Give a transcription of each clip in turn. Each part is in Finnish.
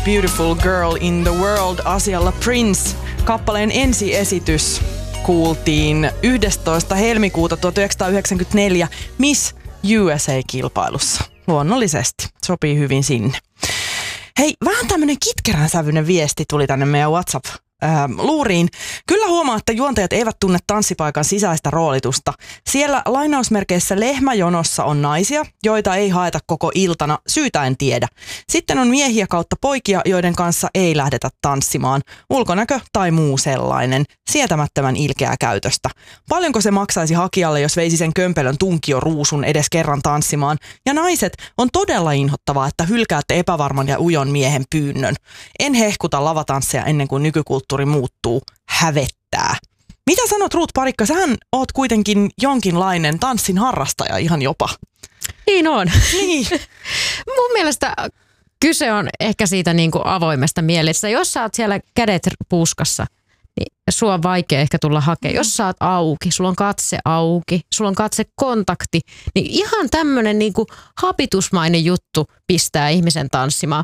Beautiful Girl in the World -asialla Prince. Kappaleen ensiesitys kuultiin 11. helmikuuta 1994 Miss USA-kilpailussa. Luonnollisesti. Sopii hyvin sinne. Hei, vähän tämmönen kitkerän sävyinen viesti tuli tänne meidän WhatsApp-luuriin. Kyllä huomaa, että juontajat eivät tunne tanssipaikan sisäistä roolitusta. Siellä lainausmerkeissä lehmäjonossa on naisia, joita ei haeta koko iltana, syytä en tiedä. Sitten on miehiä kautta poikia, joiden kanssa ei lähdetä tanssimaan. Ulkonäkö tai muu sellainen. Sietämättömän ilkeää käytöstä. Paljonko se maksaisi hakijalle, jos veisi sen kömpelön tunkioruusun edes kerran tanssimaan? Ja naiset, on todella inhottavaa, että hylkäätte epävarman ja ujon miehen pyynnön. En hehkuta lavatansseja ennen kuin nykykulttuuri muuttuu. Hävettää. Mitä sanot, Ruut Parikka? Sähän oot kuitenkin jonkinlainen tanssin harrastaja ihan jopa. Niin on. Niin. Mun mielestä kyse on ehkä siitä niin kuin avoimesta mielessä. Jos sä oot siellä kädet puuskassa, niin sua on vaikea ehkä tulla hakemaan. Jos sä oot auki, sulla on katse auki, sulla on katse kontakti, niin ihan tämmönen niin kuin habitusmainen juttu pistää ihmisen tanssimaan.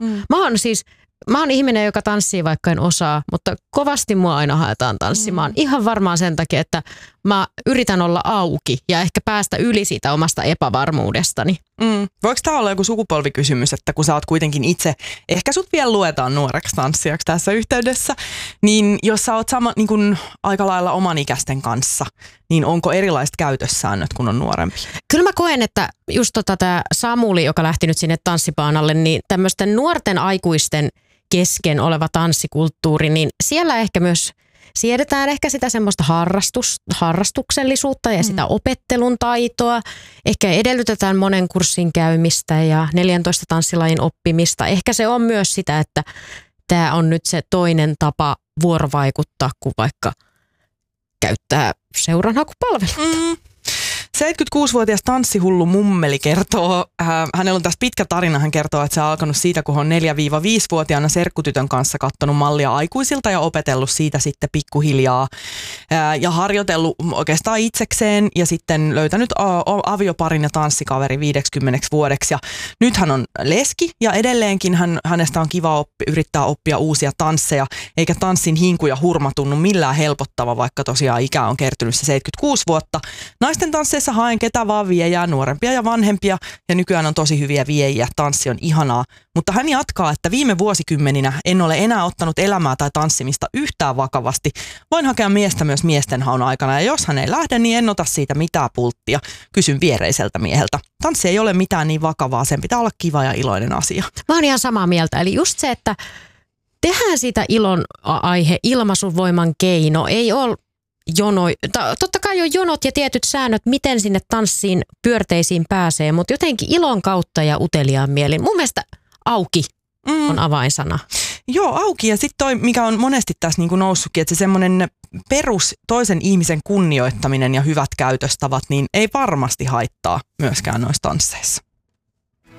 Mä oon ihminen, joka tanssii, vaikka en osaa, mutta kovasti mua aina haetaan tanssimaan. Ihan varmaan sen takia, että mä yritän olla auki ja ehkä päästä yli siitä omasta epävarmuudestani. Voiko tämä olla joku sukupolvikysymys, että kun sä oot kuitenkin itse, ehkä sut vielä luetaan nuoreksi tanssijaksi tässä yhteydessä, niin jos sä oot niin kun aika lailla oman ikäisten kanssa, niin onko erilaiset käytössäännöt, kun on nuorempi? Kyllä mä koen, että just tämä Samuli, joka lähti nyt sinne tanssipaanalle, niin tämmöisten nuorten aikuisten kesken oleva tanssikulttuuri, niin siellä ehkä myös siedetään ehkä sitä semmoista harrastuksellisuutta ja sitä opettelun taitoa. Ehkä edellytetään monen kurssin käymistä ja 14 tanssilajin oppimista. Ehkä se on myös sitä, että tämä on nyt se toinen tapa vuorovaikuttaa, kuin vaikka käyttää seuranhakupalvelua. 76-vuotias tanssihullu mummeli kertoo, hänellä on tässä pitkä tarina, hän kertoo, että se on alkanut siitä, kun on 4-5-vuotiaana serkkutytön kanssa katsonut mallia aikuisilta ja opetellut siitä sitten pikkuhiljaa ja harjoitellut oikeastaan itsekseen ja sitten löytänyt avioparin ja tanssikaverin 50 vuodeksi ja nyt hän on leski ja edelleenkin hänestä on kiva yrittää oppia uusia tansseja eikä tanssin hinku ja hurma tunnu millään helpottava, vaikka tosiaan ikä on kertynyt se 76 vuotta. Naisten tansseissa haen ketä vaan viejää, nuorempia ja vanhempia ja nykyään on tosi hyviä viejiä, tanssi on ihanaa. Mutta hän jatkaa, että viime vuosikymmeninä en ole enää ottanut elämää tai tanssimista yhtään vakavasti. Voin hakea miestä myös miesten haun aikana ja jos hän ei lähde, niin en ota siitä mitään pulttia. Kysyn viereiseltä mieheltä. Tanssi ei ole mitään niin vakavaa, sen pitää olla kiva ja iloinen asia. Mä oon ihan samaa mieltä, eli just se, että tehdään siitä ilon aihe, ilmaisuvoiman keino, ei ole totta kai on jonot ja tietyt säännöt, miten sinne tanssiin pyörteisiin pääsee, mutta jotenkin ilon kautta ja uteliaan mielin. Mun mielestä auki on avainsana. Joo, auki ja sitten toi, mikä on monesti tässä niinku noussutkin, että se semmoinen perus toisen ihmisen kunnioittaminen ja hyvät käytöstavat, niin ei varmasti haittaa myöskään noissa tansseissa.